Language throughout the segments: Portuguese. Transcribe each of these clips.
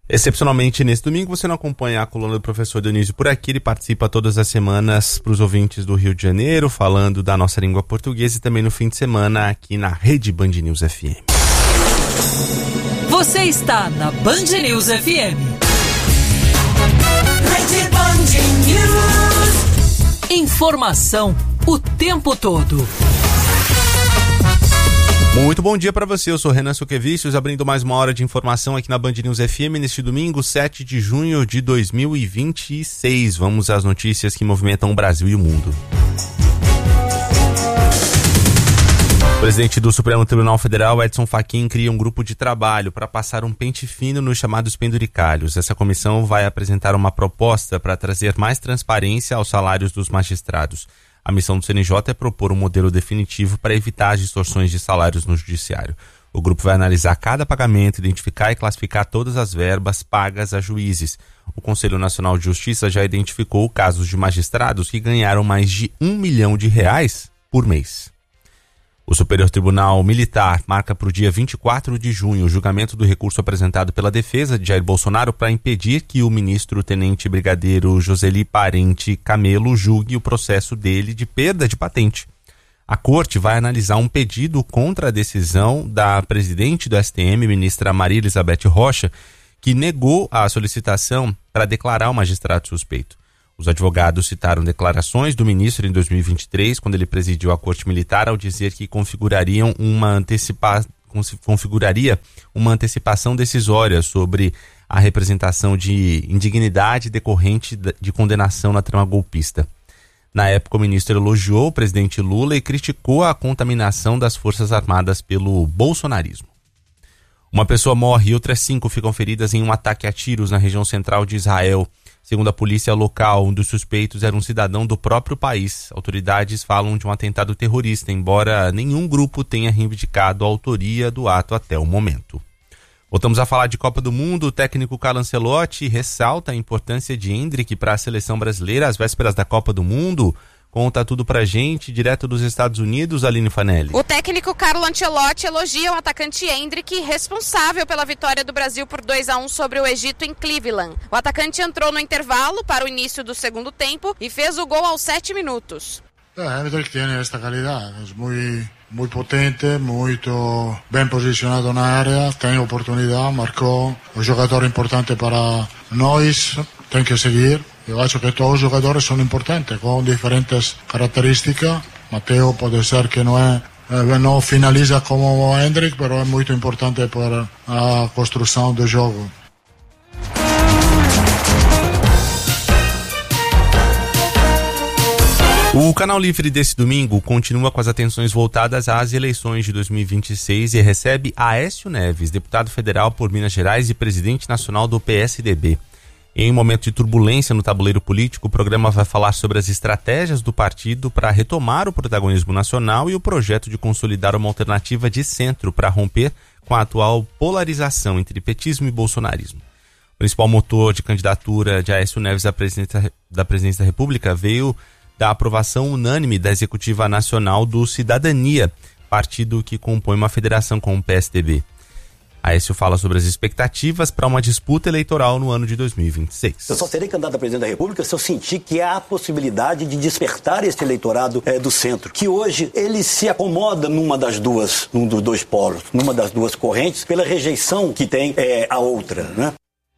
Excepcionalmente, nesse domingo, você não acompanha a coluna do professor Dionísio por aqui. Ele participa todas as semanas para os ouvintes do Rio de Janeiro, falando da nossa língua portuguesa e também no fim de semana aqui na Rede Band News FM. Você está na Band News FM. Rede Band News. Informação o tempo todo. Muito bom dia para você, eu sou Renan Suquevicius, abrindo mais uma hora de informação aqui na Band News FM neste domingo, 7 de junho de 2026. Vamos às notícias que movimentam o Brasil e o mundo. O presidente do Supremo Tribunal Federal, Edson Fachin, cria um grupo de trabalho para passar um pente fino nos chamados penduricalhos. Essa comissão vai apresentar uma proposta para trazer mais transparência aos salários dos magistrados. A missão do CNJ é propor um modelo definitivo para evitar as distorções de salários no judiciário. O grupo vai analisar cada pagamento, identificar e classificar todas as verbas pagas a juízes. O Conselho Nacional de Justiça já identificou casos de magistrados que ganharam mais de R$1 milhão por mês. O Superior Tribunal Militar marca para o dia 24 de junho o julgamento do recurso apresentado pela defesa de Jair Bolsonaro para impedir que o ministro-tenente brigadeiro Joseli Parente Camelo julgue o processo dele de perda de patente. A corte vai analisar um pedido contra a decisão da presidente do STM, ministra Maria Elizabeth Rocha, que negou a solicitação para declarar o magistrado suspeito. Os advogados citaram declarações do ministro em 2023, quando ele presidiu a Corte Militar, ao dizer que configuraria uma antecipação decisória sobre a representação de indignidade decorrente de condenação na trama golpista. Na época, o ministro elogiou o presidente Lula e criticou a contaminação das Forças Armadas pelo bolsonarismo. Uma pessoa morre e outras 5 ficam feridas em um ataque a tiros na região central de Israel. Segundo a polícia local, um dos suspeitos era um cidadão do próprio país. Autoridades falam de um atentado terrorista, embora nenhum grupo tenha reivindicado a autoria do ato até o momento. Voltamos a falar de Copa do Mundo. O técnico Carlo Ancelotti ressalta a importância de Endrick para a seleção brasileira às vésperas da Copa do Mundo. Conta tudo pra gente, direto dos Estados Unidos, Aline Fanelli. O técnico Carlo Ancelotti elogia o atacante Endrick, responsável pela vitória do Brasil por 2-1 sobre o Egito em Cleveland. O atacante entrou no intervalo para o início do segundo tempo e fez o gol aos 7 minutos. Endrick tem esta qualidade, é muito potente, muito bem posicionado na área, tem oportunidade, marcou, um jogador importante para nós, tem que seguir. Eu acho que todos os jogadores são importantes, com diferentes características. Mateo pode ser que não finaliza como o Endrick, mas é muito importante para a construção do jogo. O Canal Livre desse domingo continua com as atenções voltadas às eleições de 2026 e recebe Aécio Neves, deputado federal por Minas Gerais e presidente nacional do PSDB. Em um momento de turbulência no tabuleiro político, o programa vai falar sobre as estratégias do partido para retomar o protagonismo nacional e o projeto de consolidar uma alternativa de centro para romper com a atual polarização entre petismo e bolsonarismo. O principal motor de candidatura de Aécio Neves à presidência da República veio da aprovação unânime da Executiva Nacional do Cidadania, partido que compõe uma federação com o PSDB. Aécio fala sobre as expectativas para uma disputa eleitoral no ano de 2026. Eu só serei candidato a presidente da República se eu sentir que há a possibilidade de despertar esse eleitorado do centro, que hoje ele se acomoda num dos dois polos, numa das duas correntes, pela rejeição que tem a outra, né?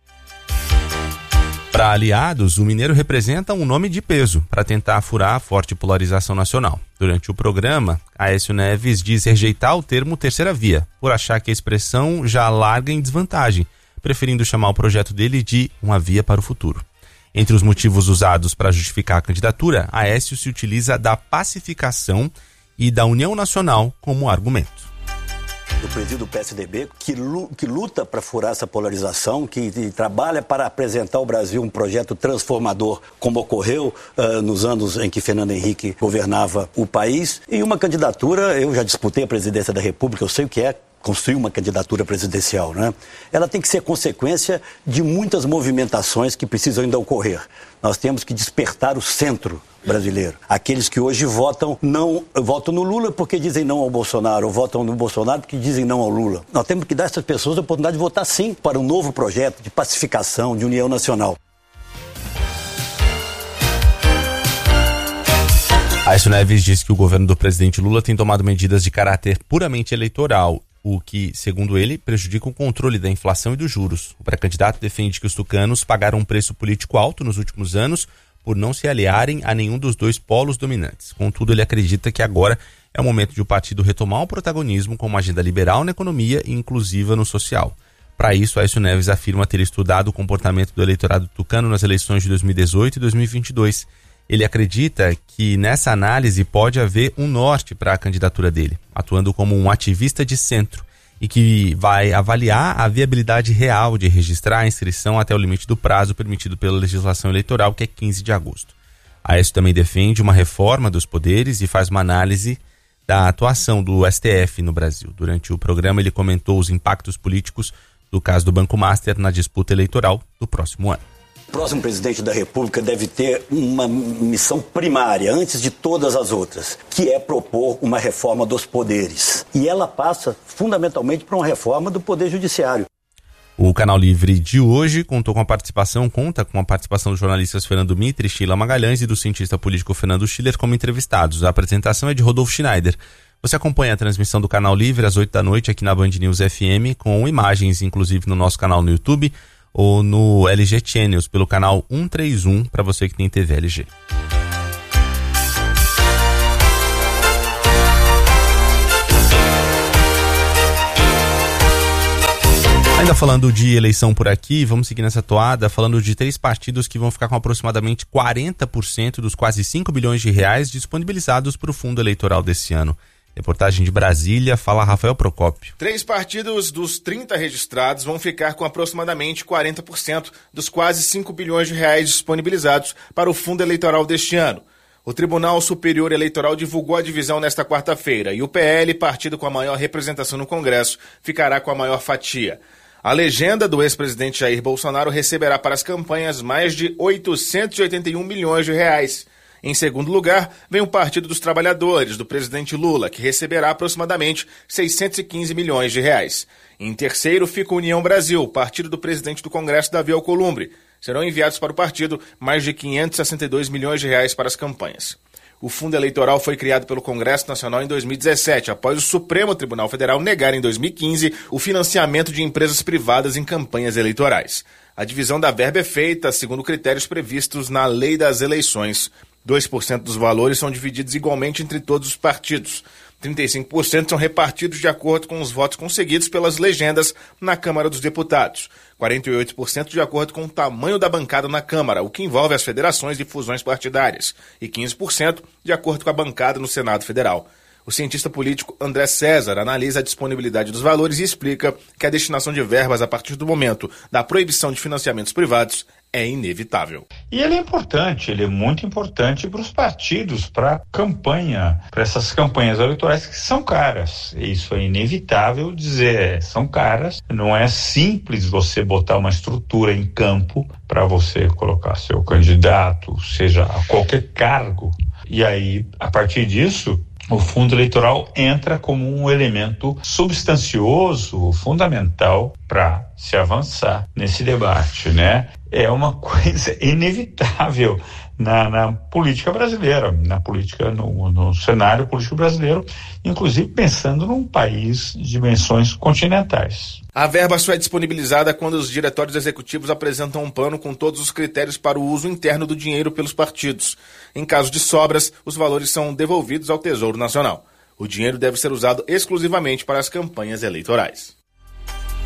Para aliados, o mineiro representa um nome de peso para tentar furar a forte polarização nacional. Durante o programa, Aécio Neves diz rejeitar o termo terceira via, por achar que a expressão já larga em desvantagem, preferindo chamar o projeto dele de uma via para o futuro. Entre os motivos usados para justificar a candidatura, Aécio se utiliza da pacificação e da união nacional como argumento. Eu presido o PSDB, que luta para furar essa polarização, que trabalha para apresentar ao Brasil um projeto transformador, como ocorreu nos anos em que Fernando Henrique governava o país. E uma candidatura, eu já disputei a presidência da República, eu sei o que é construir uma candidatura presidencial, né? Ela tem que ser consequência de muitas movimentações que precisam ainda ocorrer. Nós temos que despertar o centro brasileiro. Aqueles que hoje votam no Lula porque dizem não ao Bolsonaro, ou votam no Bolsonaro porque dizem não ao Lula. Nós temos que dar a essas pessoas a oportunidade de votar sim para um novo projeto de pacificação, de união nacional. Aécio Neves diz que o governo do presidente Lula tem tomado medidas de caráter puramente eleitoral, o que, segundo ele, prejudica o controle da inflação e dos juros. O pré-candidato defende que os tucanos pagaram um preço político alto nos últimos anos por não se aliarem a nenhum dos dois polos dominantes. Contudo, ele acredita que agora é o momento de o partido retomar o protagonismo com uma agenda liberal na economia e inclusiva no social. Para isso, Aécio Neves afirma ter estudado o comportamento do eleitorado tucano nas eleições de 2018 e 2022. Ele acredita que nessa análise pode haver um norte para a candidatura dele, atuando como um ativista de centro e que vai avaliar a viabilidade real de registrar a inscrição até o limite do prazo permitido pela legislação eleitoral, que é 15 de agosto. Aécio também defende uma reforma dos poderes e faz uma análise da atuação do STF no Brasil. Durante o programa, ele comentou os impactos políticos do caso do Banco Master na disputa eleitoral do próximo ano. O próximo presidente da República deve ter uma missão primária, antes de todas as outras, que é propor uma reforma dos poderes. E ela passa fundamentalmente por uma reforma do Poder Judiciário. O Canal Livre de hoje conta com a participação dos jornalistas Fernando Mitre, Sheila Magalhães e do cientista político Fernando Schiller como entrevistados. A apresentação é de Rodolfo Schneider. Você acompanha a transmissão do Canal Livre às 8 da noite aqui na Band News FM, com imagens inclusive no nosso canal no YouTube, ou no LG Channels, pelo canal 131, para você que tem TV LG. Ainda falando de eleição por aqui, vamos seguir nessa toada, falando de 3 partidos que vão ficar com aproximadamente 40% dos quase 5 bilhões de reais disponibilizados para o fundo eleitoral desse ano. Reportagem de Brasília, fala Rafael Procópio. 3 partidos dos 30 registrados vão ficar com aproximadamente 40% dos quase 5 bilhões de reais disponibilizados para o fundo eleitoral deste ano. O Tribunal Superior Eleitoral divulgou a divisão nesta quarta-feira e o PL, partido com a maior representação no Congresso, ficará com a maior fatia. A legenda do ex-presidente Jair Bolsonaro receberá para as campanhas mais de 881 milhões de reais. Em segundo lugar, vem o Partido dos Trabalhadores, do presidente Lula, que receberá aproximadamente 615 milhões de reais. Em terceiro, fica a União Brasil, partido do presidente do Congresso, Davi Alcolumbre. Serão enviados para o partido mais de 562 milhões de reais para as campanhas. O fundo eleitoral foi criado pelo Congresso Nacional em 2017, após o Supremo Tribunal Federal negar em 2015 o financiamento de empresas privadas em campanhas eleitorais. A divisão da verba é feita segundo critérios previstos na Lei das Eleições. 2% dos valores são divididos igualmente entre todos os partidos. 35% são repartidos de acordo com os votos conseguidos pelas legendas na Câmara dos Deputados. 48% de acordo com o tamanho da bancada na Câmara, o que envolve as federações e fusões partidárias. E 15% de acordo com a bancada no Senado Federal. O cientista político André César analisa a disponibilidade dos valores e explica que a destinação de verbas a partir do momento da proibição de financiamentos privados é inevitável. E ele é importante, ele é muito importante para os partidos, para a campanha, para essas campanhas eleitorais que são caras. Isso é inevitável dizer, são caras. Não é simples você botar uma estrutura em campo para você colocar seu candidato, seja a qualquer cargo. E aí, a partir disso, o fundo eleitoral entra como um elemento substancioso, fundamental para se avançar nesse debate, né? É uma coisa inevitável na política brasileira, no cenário político brasileiro, inclusive pensando num país de dimensões continentais. A verba só é disponibilizada quando os diretórios executivos apresentam um plano com todos os critérios para o uso interno do dinheiro pelos partidos. Em caso de sobras, os valores são devolvidos ao Tesouro Nacional. O dinheiro deve ser usado exclusivamente para as campanhas eleitorais.